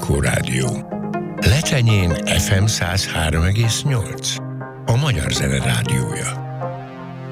Anikó Rádió. Lecsenyén FM 103,8. A Magyar Zene Rádiója.